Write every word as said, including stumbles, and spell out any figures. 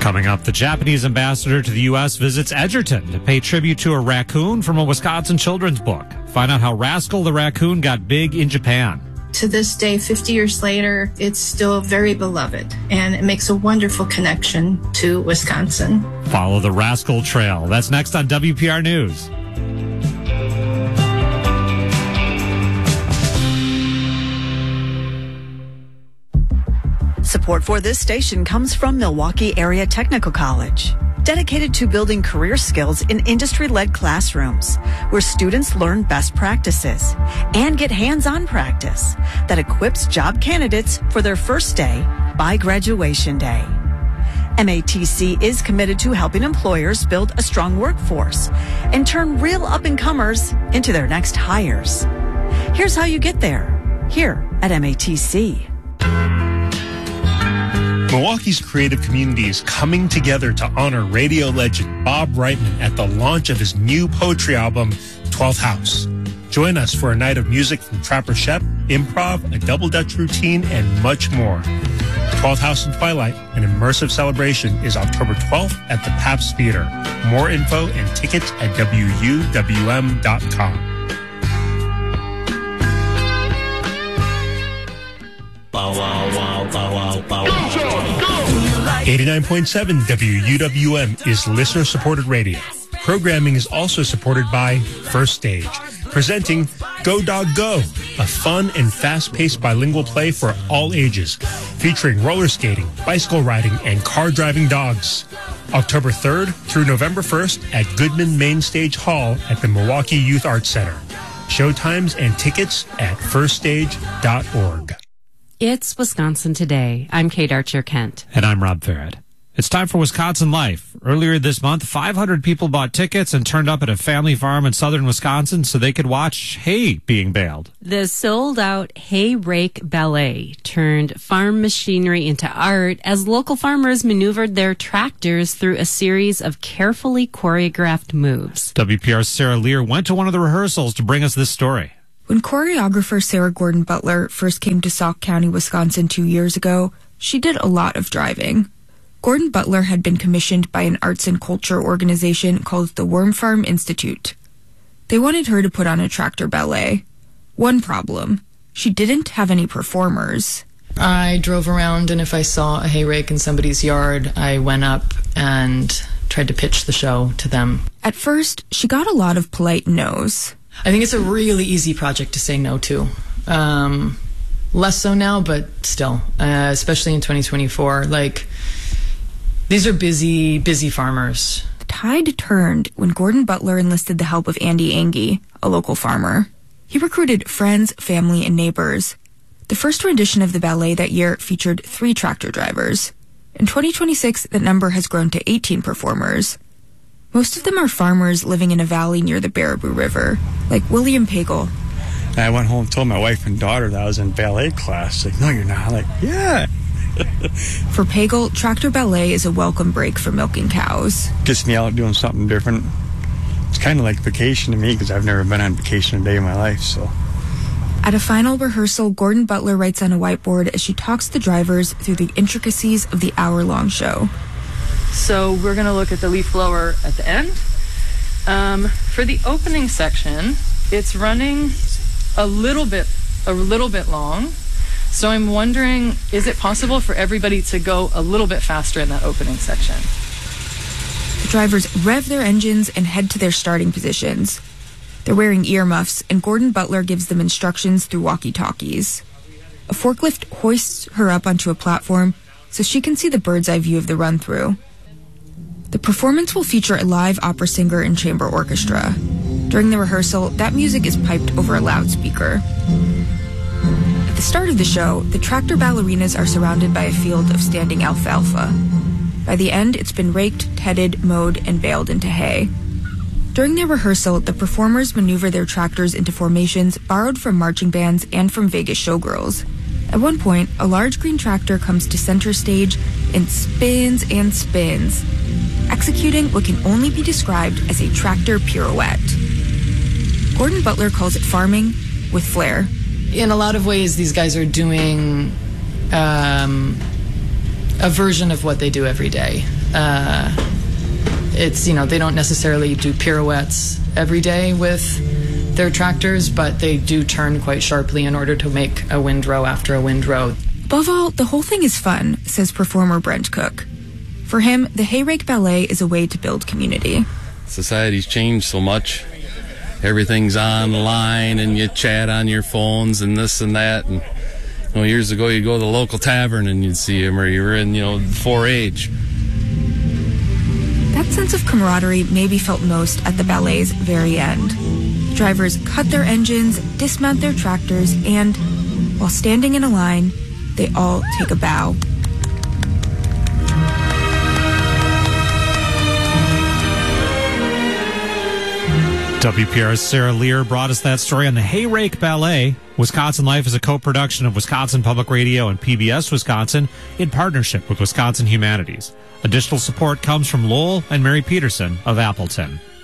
Coming up, the Japanese ambassador to the U S visits Edgerton to pay tribute to a raccoon from a Wisconsin children's book. Find out how Rascal the raccoon got big in Japan. To this day, fifty years later, it's still very beloved, and it makes a wonderful connection to Wisconsin. Follow the Rascal Trail. That's next on W P R News. Support for this station comes from Milwaukee Area Technical College, dedicated to building career skills in industry-led classrooms where students learn best practices and get hands-on practice that equips job candidates for their first day by graduation day. M A T C is committed to helping employers build a strong workforce and turn real up-and-comers into their next hires. Here's how you get there, here at M A T C. Milwaukee's creative community is coming together to honor radio legend Bob Reitman at the launch of his new poetry album, twelfth House. Join us for a night of music from Trapper Shep, improv, a double Dutch routine, and much more. twelfth House in Twilight, an immersive celebration, is October twelfth at the Pabst Theater. More info and tickets at W U W M dot com. Bow, wow, wow, bow, wow, bow, wow. eighty-nine point seven W U W M is listener-supported radio. Programming is also supported by First Stage, presenting Go Dog Go, a fun and fast-paced bilingual play for all ages, featuring roller skating, bicycle riding, and car driving dogs. October third through November first at Goodman Main Stage Hall at the Milwaukee Youth Arts Center. Showtimes and tickets at first stage dot org. It's Wisconsin Today. I'm Kate Archer-Kent. And I'm Rob Farrett. It's time for Wisconsin Life. Earlier this month, five hundred people bought tickets and turned up at a family farm in southern Wisconsin so they could watch hay being baled. The sold-out Hay Rake Ballet turned farm machinery into art as local farmers maneuvered their tractors through a series of carefully choreographed moves. W P R's Sarah Lear went to one of the rehearsals to bring us this story. When choreographer Sarah Gordon Butler first came to Sauk County, Wisconsin two years ago, she did a lot of driving. Gordon Butler had been commissioned by an arts and culture organization called the Worm Farm Institute. They wanted her to put on a tractor ballet. One problem, she didn't have any performers. I drove around, and if I saw a hay rake in somebody's yard, I went up and tried to pitch the show to them. At first, she got a lot of polite no's. I think it's a really easy project to say no to. Um, less so now, but still, uh, especially in twenty twenty-four. Like, these are busy, busy farmers. The tide turned when Gordon Butler enlisted the help of Andy Angie, a local farmer. He recruited friends, family, and neighbors. The first rendition of the ballet that year featured three tractor drivers. In twenty twenty-six, that number has grown to eighteen performers. Most of them are farmers living in a valley near the Baraboo River, like William Pagel. And I went home and told my wife and daughter that I was in ballet class. Like, no, you're not. I'm like, yeah. For Pagel, tractor ballet is a welcome break from milking cows. Gets me out doing something different. It's kind of like vacation to me because I've never been on vacation a day in my life, so. At a final rehearsal, Gordon Butler writes on a whiteboard as she talks the drivers through the intricacies of the hour-long show. So we're going to look at the leaf blower at the end. Um, for the opening section, it's running a little bit, a little bit long. So I'm wondering, is it possible for everybody to go a little bit faster in that opening section? The drivers rev their engines and head to their starting positions. They're wearing earmuffs, and Gordon Butler gives them instructions through walkie-talkies. A forklift hoists her up onto a platform so she can see the bird's-eye view of the run-through. The performance will feature a live opera singer and chamber orchestra. During the rehearsal, that music is piped over a loudspeaker. At the start of the show, the tractor ballerinas are surrounded by a field of standing alfalfa. By the end, it's been raked, tedded, mowed, and baled into hay. During their rehearsal, the performers maneuver their tractors into formations borrowed from marching bands and from Vegas showgirls. At one point, a large green tractor comes to center stage and spins and spins, executing what can only be described as a tractor pirouette. Gordon Butler calls it farming with flair. In a lot of ways, these guys are doing um, a version of what they do every day. Uh, it's, you know, they don't necessarily do pirouettes every day with their tractors, but they do turn quite sharply in order to make a windrow after a windrow. Above all, the whole thing is fun, says performer Brent Cook. For him, the Hay Rake Ballet is a way to build community. Society's changed so much. Everything's online and you chat on your phones and this and that. And, you know, years ago you'd go to the local tavern and you'd see them, or you were in, you know, four H. That sense of camaraderie may be felt most at the ballet's very end. Drivers cut their engines, dismount their tractors, and, while standing in a line, they all take a bow. W P R's Sarah Lear brought us that story on the Hay Rake Ballet. Wisconsin Life is a co-production of Wisconsin Public Radio and P B S Wisconsin in partnership with Wisconsin Humanities. Additional support comes from Lowell and Mary Peterson of Appleton.